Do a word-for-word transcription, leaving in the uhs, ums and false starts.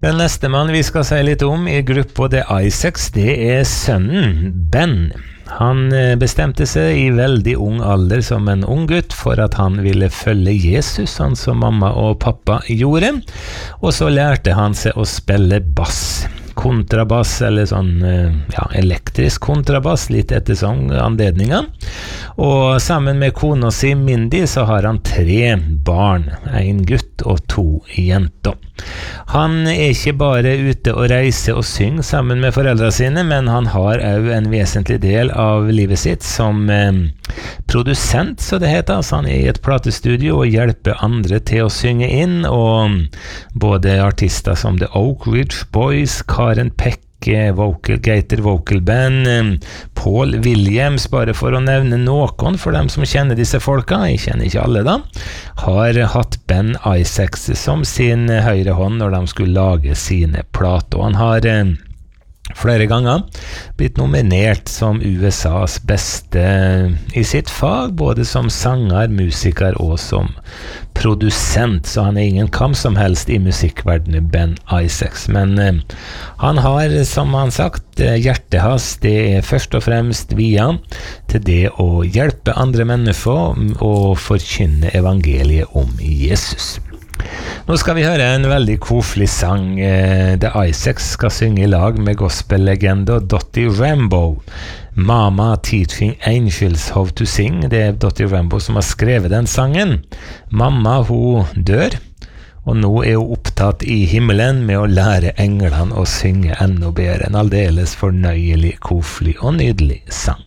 Den neste mann vi skal si litt om i gruppa The Isaacs, det er sønnen Ben. Han bestemte seg i veldig ung alder som en ung gutt for at han ville følge Jesus, han som mamma og pappa gjorde, og så lærte han seg å spille bass. Kontrabass, eller sånn ja, elektrisk kontrabass, litt etter sånn anledninger. Og sammen med kona si Mindy så har han tre barn, en gutt og to jenter. Han er ikke bare ute og reiser og synger sammen med foreldrene sine, men han har også en vesentlig del av livet sitt som eh, produsent, så det heter. Altså han er i et platestudio og hjelper andre til å synge inn, og både artister som The Oak Ridge Boys, Karen Peck, Vocal Gator Vocal Band, Paul Williams, bare for å nevne noen for dem som kjenner disse folka, jeg kjenner ikke alle da, har hatt Ben Isaacs som sin høyre hånd når de skulle lage sine plater. Han har eh, flere ganger blitt nominert som U S A's beste i sitt fag, både som sanger, musiker og som produsent, så han er ingen kam som helst i musikkverdenen, Ben Isaacs. Men eh, han har, som han sagt, hjertet hans, det er først og fremst via til det å hjelpe andre mennesker og forkynne evangeliet om Jesus. Nå skal vi høre en veldig koselig sang. The Isaacs skal synge i lag med gospellegenda Dottie Rambo. Mama Teaching Angels How to Sing. Det er Dottie Rambo som har skrevet den sangen. Mamma, hun dør, og nå er hun opptatt i himmelen med å lære englene å synge enda bedre. En aldeles fornøyelig, koselig og nydelig sang.